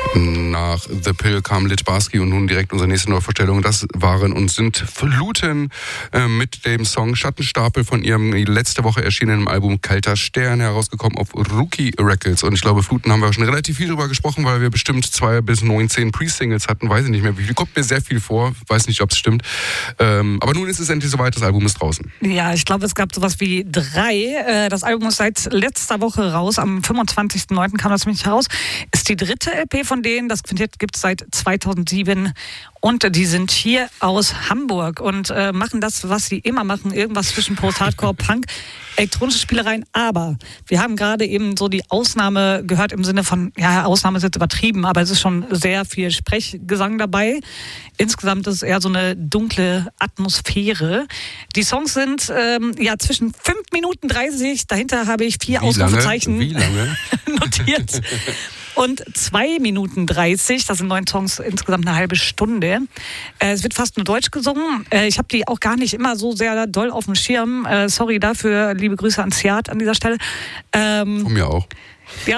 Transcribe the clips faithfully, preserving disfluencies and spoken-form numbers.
Nach The Pill kam Litbarski und nun direkt unsere nächste Neuvorstellung. Das waren und sind Fluten äh, mit dem Song Schattenstapel von ihrem letzte Woche erschienenen Album Kalter Stern, herausgekommen auf Rookie Records. Und ich glaube, Fluten haben wir schon relativ viel drüber gesprochen, weil wir bestimmt zwei bis neunzehn Pre-Singles hatten. Weiß ich nicht mehr, wie viel. Kommt mir sehr viel vor. Weiß nicht, ob es stimmt. Ähm, aber nun ist es endlich soweit. Das Album ist draußen. Ja, ich glaube, es gab sowas wie drei. Das Album ist seit letzter Woche raus. Am fünfundzwanzigsten neunten kam das nämlich heraus. Ist die dritte L P von denen. Das Quintett gibt es seit zweitausendsieben. Und die sind hier aus Hamburg und äh, machen das, was sie immer machen. Irgendwas zwischen Post-Hardcore, Punk, elektronische Spielereien. Aber wir haben gerade eben so die Ausnahme gehört im Sinne von, ja, Ausnahme ist jetzt übertrieben, aber es ist schon sehr viel Sprechgesang dabei. Insgesamt ist es eher so eine dunkle Atmosphäre. Die Songs sind ähm, ja zwischen fünf Minuten dreißig. Dahinter habe ich vier Wie Ausrufezeichen lange? Wie lange? notiert. Und zwei Minuten dreißig, das sind neun Songs, insgesamt eine halbe Stunde. Äh, es wird fast nur Deutsch gesungen. Äh, ich habe die auch gar nicht immer so sehr doll auf dem Schirm. Äh, sorry dafür, liebe Grüße an Siad an dieser Stelle. Ähm, Von mir auch. Ja,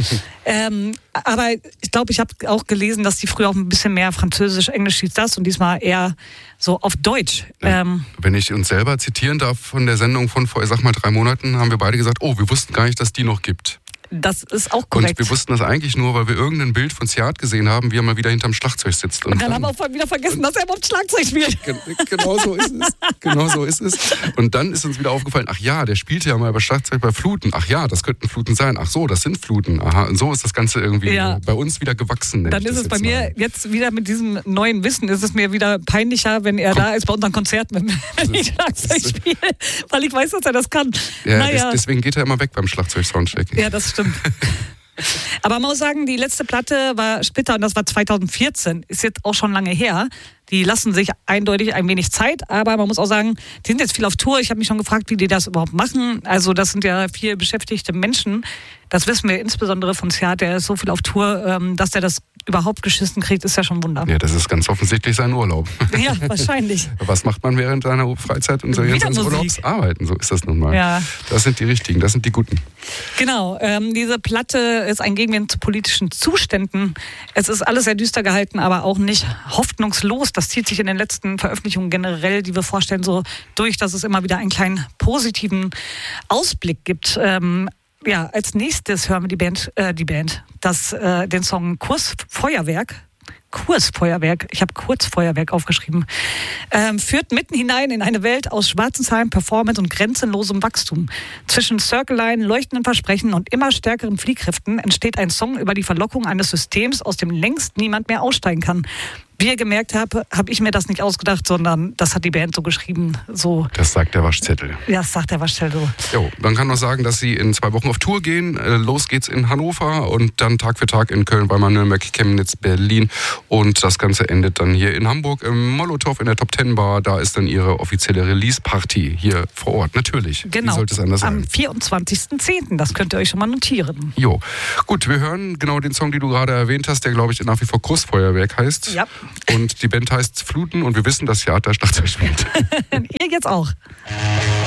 ähm, aber ich glaube, ich habe auch gelesen, dass die früher auch ein bisschen mehr Französisch, Englisch hieß das und diesmal eher so auf Deutsch. Ja. Ähm, Wenn ich uns selber zitieren darf von der Sendung von vor, ich sag mal, drei Monaten, haben wir beide gesagt, oh, wir wussten gar nicht, dass die noch gibt. Das ist auch korrekt. Und wir wussten das eigentlich nur, weil wir irgendein Bild von Siad gesehen haben, wie er mal wieder hinterm Schlagzeug sitzt. Und, und dann, dann haben wir auch wieder vergessen, dass er überhaupt Schlagzeug spielt. Genau so ist es. Genau so ist es. Und dann ist uns wieder aufgefallen, ach ja, der spielte ja mal bei Schlagzeug bei Fluten. Ach ja, das könnten Fluten sein. Ach so, das sind Fluten. Aha, und so ist das Ganze irgendwie ja. bei uns wieder gewachsen. Dann ist es bei mir mal. jetzt wieder mit diesem neuen Wissen, ist es mir wieder peinlicher, wenn er Komm. da ist bei unseren Konzerten, wenn ich Schlagzeug spiele, weil ich weiß, dass er das kann. Ja, naja. Deswegen geht er immer weg beim Schlagzeug-Soundcheck. Ja, das stimmt. Aber man muss sagen, die letzte Platte war Splitter und das war zweitausendvierzehn. Ist jetzt auch schon lange her. Die lassen sich eindeutig ein wenig Zeit, aber man muss auch sagen, die sind jetzt viel auf Tour. Ich habe mich schon gefragt, wie die das überhaupt machen. Also das sind ja viel beschäftigte Menschen. Das wissen wir insbesondere von Siad, der ist so viel auf Tour, dass der das überhaupt geschissen kriegt, ist ja schon ein Wunder. Ja, das ist ganz offensichtlich sein Urlaub. Ja, wahrscheinlich. Was macht man während seiner Freizeit und während seines Urlaubs? Arbeiten, so ist das nun mal. Ja. Das sind die Richtigen, das sind die Guten. Genau, ähm, diese Platte ist ein Gegenwind zu politischen Zuständen. Es ist alles sehr düster gehalten, aber auch nicht hoffnungslos. Das zieht sich in den letzten Veröffentlichungen generell, die wir vorstellen, so durch, dass es immer wieder einen kleinen positiven Ausblick gibt. Ähm, ja, als nächstes hören wir die Band, äh, die Band, das, äh, den Song Kursfeuerwerk. Kursfeuerwerk, ich habe Kurzfeuerwerk aufgeschrieben, ähm, führt mitten hinein in eine Welt aus schwarzen Zahlen, Performance und grenzenlosem Wachstum. Zwischen Circle-Line, leuchtenden Versprechen und immer stärkeren Fliehkräften entsteht ein Song über die Verlockung eines Systems, aus dem längst niemand mehr aussteigen kann. Wie ihr gemerkt habt, habe ich mir das nicht ausgedacht, sondern das hat die Band so geschrieben. So. Das sagt der Waschzettel. Ja, das sagt der Waschzettel so. Jo, man kann noch sagen, dass sie in zwei Wochen auf Tour gehen. Los geht's in Hannover und dann Tag für Tag in Köln, Weimar, Nürnberg, Chemnitz, Berlin. Und das Ganze endet dann hier in Hamburg im Molotow in der Top Ten Bar. Da ist dann ihre offizielle Release-Party hier vor Ort. Natürlich. Genau. Wie sollte es anders sein? Am vierundzwanzigsten zehnten Das könnt ihr euch schon mal notieren. Jo. Gut, wir hören genau den Song, den du gerade erwähnt hast, der, glaube ich, nach wie vor Kursfeuerwerk heißt. Ja. Und die Band heißt Fluten und wir wissen, dass Siad da Schlagzeug spielt. Ihr jetzt auch.